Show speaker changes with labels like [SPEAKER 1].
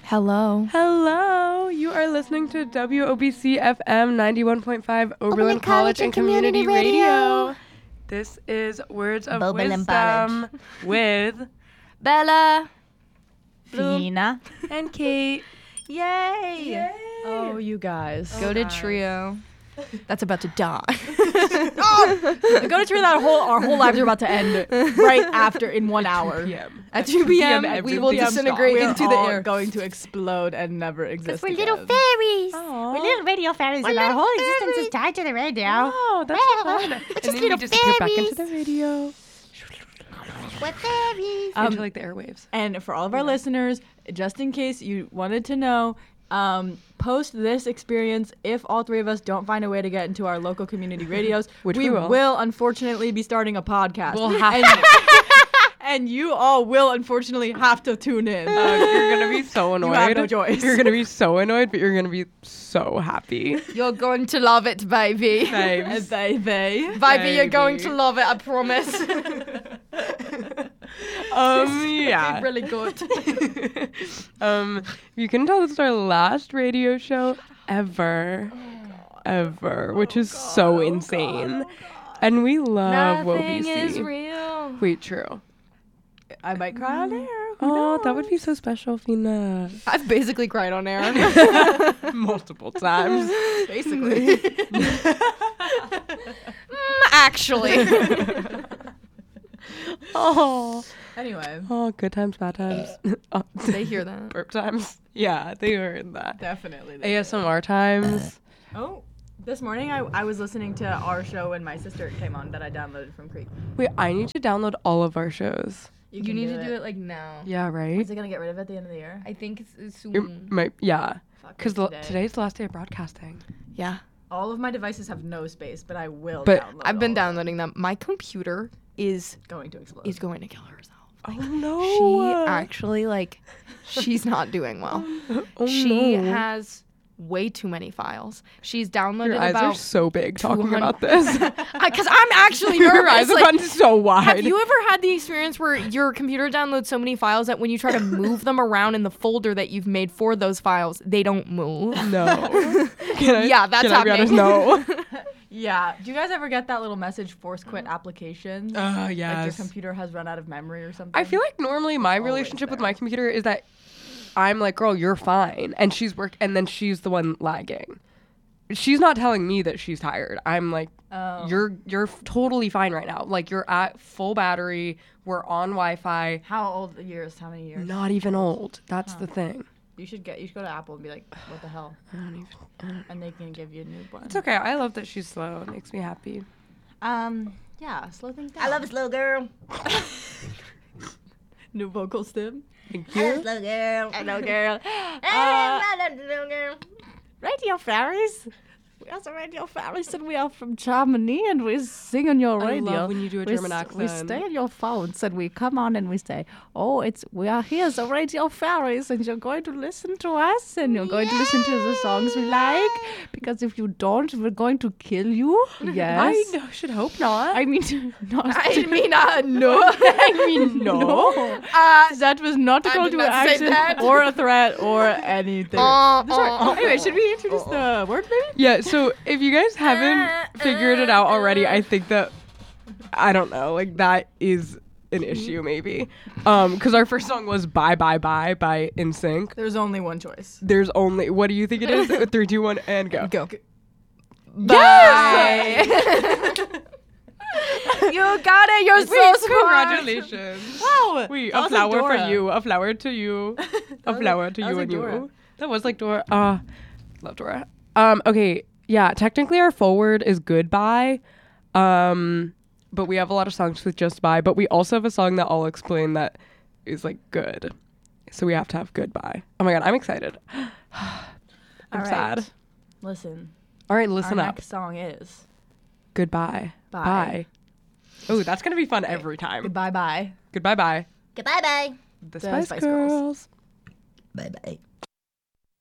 [SPEAKER 1] Hello.
[SPEAKER 2] Hello. You are listening to WOBC FM 91.5 Oberlin College and Community Radio. This is Words of
[SPEAKER 1] Boba
[SPEAKER 2] Wisdom with
[SPEAKER 1] Bella.
[SPEAKER 3] Fina.
[SPEAKER 2] and Kate.
[SPEAKER 1] Yay.
[SPEAKER 3] Oh, you guys.
[SPEAKER 1] Go to Trio. That's about to die.
[SPEAKER 3] Go to Trio that our whole lives are about to end right after in 1 hour.
[SPEAKER 2] PM.
[SPEAKER 1] At 2 p.m., we will
[SPEAKER 3] PM
[SPEAKER 1] disintegrate
[SPEAKER 3] We're
[SPEAKER 1] into the
[SPEAKER 3] all
[SPEAKER 1] air.
[SPEAKER 3] going to explode and never exist
[SPEAKER 4] We're
[SPEAKER 3] again.
[SPEAKER 4] little fairies.
[SPEAKER 2] Aww.
[SPEAKER 4] We're little radio fairies, and our whole existence is tied to the radio.
[SPEAKER 2] Oh, that's so fun. And
[SPEAKER 4] just
[SPEAKER 2] then we
[SPEAKER 4] little
[SPEAKER 2] disappear back into
[SPEAKER 4] fairies.
[SPEAKER 2] the radio.
[SPEAKER 4] We're fairies.
[SPEAKER 2] Into like the airwaves.
[SPEAKER 3] And for all of our listeners, just in case you wanted to know, post this experience if all three of us don't find a way to get into our local community radios.
[SPEAKER 2] Which
[SPEAKER 3] we
[SPEAKER 2] we will.
[SPEAKER 3] Unfortunately be starting a podcast.
[SPEAKER 2] We'll have
[SPEAKER 3] and you all will unfortunately have to tune in.
[SPEAKER 2] You're going to be so annoyed.
[SPEAKER 3] You have no choice.
[SPEAKER 2] You're going to be so annoyed, but you're going to be so happy.
[SPEAKER 1] You're going to love it, baby.
[SPEAKER 2] Babes.
[SPEAKER 3] They.
[SPEAKER 1] Baby, you're going
[SPEAKER 2] Baby.
[SPEAKER 1] to love it, I promise.
[SPEAKER 2] Yeah.
[SPEAKER 1] Really good.
[SPEAKER 2] You can tell this is our last radio show ever. Which is so insane. And we love
[SPEAKER 1] Nothing
[SPEAKER 2] WOBC.
[SPEAKER 1] is real.
[SPEAKER 2] Wait, true.
[SPEAKER 3] I might cry on air.
[SPEAKER 2] Oh, that would be so special, Fina.
[SPEAKER 1] I've basically cried on air.
[SPEAKER 2] Multiple times.
[SPEAKER 1] Basically. Actually.
[SPEAKER 2] Oh.
[SPEAKER 3] Anyway,
[SPEAKER 2] Oh, good times, bad times. Oh,
[SPEAKER 1] They hear that.
[SPEAKER 2] burp times. Yeah, they heard that.
[SPEAKER 3] definitely.
[SPEAKER 2] ASMR times.
[SPEAKER 3] Oh, this morning I was listening to our show when my sister came on that I downloaded from Creek.
[SPEAKER 2] Wait, I need to download all of our shows.
[SPEAKER 1] You need to do it like now.
[SPEAKER 2] Yeah, right?
[SPEAKER 3] Is it gonna get rid of it at the end of the year?
[SPEAKER 1] I think it's soon.
[SPEAKER 2] Yeah.
[SPEAKER 3] Fuck
[SPEAKER 2] Because
[SPEAKER 3] it, today.
[SPEAKER 2] today's the last day of broadcasting.
[SPEAKER 1] Yeah.
[SPEAKER 3] All of my devices have no space, but I will
[SPEAKER 2] But
[SPEAKER 3] download
[SPEAKER 1] I've been
[SPEAKER 3] all of
[SPEAKER 1] downloading them. My computer is
[SPEAKER 3] them. Going to explode.
[SPEAKER 1] going to kill herself.
[SPEAKER 2] Oh, no.
[SPEAKER 1] She actually she's not doing well.
[SPEAKER 2] Oh,
[SPEAKER 1] She
[SPEAKER 2] no.
[SPEAKER 1] has way too many files. She's downloaded
[SPEAKER 2] Your eyes are
[SPEAKER 1] about
[SPEAKER 2] so big talking
[SPEAKER 1] 200
[SPEAKER 2] about this.
[SPEAKER 1] because I'm actually
[SPEAKER 2] Your
[SPEAKER 1] nervous.
[SPEAKER 2] eyes have
[SPEAKER 1] Like,
[SPEAKER 2] gotten so wide.
[SPEAKER 1] have you ever had the experience where your computer downloads so many files that when you try to move them around in the folder that you've made for those files, they don't move?
[SPEAKER 2] No.
[SPEAKER 1] Yeah, that's
[SPEAKER 2] can I be honest?
[SPEAKER 1] happening.
[SPEAKER 2] No.
[SPEAKER 3] Yeah. Do you guys ever get that little message, force quit applications? Like your
[SPEAKER 2] Yes.
[SPEAKER 3] computer has run out of memory or something?
[SPEAKER 2] I feel like normally my relationship with my computer is that I'm like, girl, you're fine. And and then she's the one lagging. She's not telling me that she's tired. I'm like,
[SPEAKER 3] Oh.
[SPEAKER 2] you're totally fine right now. Like, you're at full battery. We're on Wi-Fi.
[SPEAKER 3] How old years? How many years?
[SPEAKER 2] Not even old. That's the thing.
[SPEAKER 3] You should go to Apple and be like, what the hell?
[SPEAKER 2] I don't even.
[SPEAKER 3] And they can give you a new one.
[SPEAKER 2] It's okay. I love that she's slow. It makes me happy.
[SPEAKER 3] Yeah, slow things down.
[SPEAKER 4] a slow girl.
[SPEAKER 3] New vocal stem.
[SPEAKER 2] Thank
[SPEAKER 4] Hello,
[SPEAKER 2] you.
[SPEAKER 4] slow girl.
[SPEAKER 3] Hello, girl.
[SPEAKER 4] Hello, girl.
[SPEAKER 3] Radio Fairies. We are the Radio Fairies and we are from Germany and we sing on your
[SPEAKER 2] I
[SPEAKER 3] radio.
[SPEAKER 2] love when you do a German
[SPEAKER 3] We
[SPEAKER 2] accent.
[SPEAKER 3] stay on your phones and we come on and we say, we are here, the Radio Fairies, and you're going to listen to us and you're going to listen to the songs we like, because if you don't, we're going to kill you. Yes.
[SPEAKER 2] Should hope not.
[SPEAKER 3] I mean, not.
[SPEAKER 1] no.
[SPEAKER 2] I mean, no.
[SPEAKER 3] That was not a
[SPEAKER 1] I
[SPEAKER 3] call
[SPEAKER 1] did
[SPEAKER 3] to
[SPEAKER 1] not say
[SPEAKER 3] action
[SPEAKER 1] that.
[SPEAKER 3] or a threat or anything. Anyway, should we introduce the word, maybe?
[SPEAKER 2] Yeah, so if you guys haven't figured it out already, I think that, I don't know, like that is an issue maybe. Because our first song was Bye Bye Bye by NSYNC.
[SPEAKER 3] There's only one choice.
[SPEAKER 2] There's only, what do you think it is? 3, 2, 1, and go.
[SPEAKER 1] Go.
[SPEAKER 2] Bye!
[SPEAKER 1] You got it. You're so smart.
[SPEAKER 2] Congratulations.
[SPEAKER 3] Wow.
[SPEAKER 2] Wait,
[SPEAKER 3] that
[SPEAKER 2] a
[SPEAKER 3] was
[SPEAKER 2] flower
[SPEAKER 3] like
[SPEAKER 2] for
[SPEAKER 3] Dora.
[SPEAKER 2] you, a flower to you, a flower to
[SPEAKER 3] that
[SPEAKER 2] you
[SPEAKER 3] was
[SPEAKER 2] and
[SPEAKER 3] like Dora.
[SPEAKER 2] you. That was like Dora. Love Dora. Okay, yeah, technically our forward is goodbye. But we have a lot of songs with just bye, but we also have a song that I'll explain that is like good. So we have to have goodbye. Oh my god, I'm excited. I'm
[SPEAKER 3] All right.
[SPEAKER 2] sad.
[SPEAKER 3] Listen.
[SPEAKER 2] All right, listen
[SPEAKER 3] Our
[SPEAKER 2] up.
[SPEAKER 3] next song is
[SPEAKER 2] Goodbye.
[SPEAKER 3] Bye.
[SPEAKER 2] Bye. Oh, that's gonna be fun every time.
[SPEAKER 3] Goodbye Bye.
[SPEAKER 2] Goodbye bye.
[SPEAKER 4] Goodbye, bye.
[SPEAKER 2] The
[SPEAKER 3] The
[SPEAKER 2] Spice
[SPEAKER 3] Spice Girls.
[SPEAKER 2] Girls.
[SPEAKER 4] Bye, bye.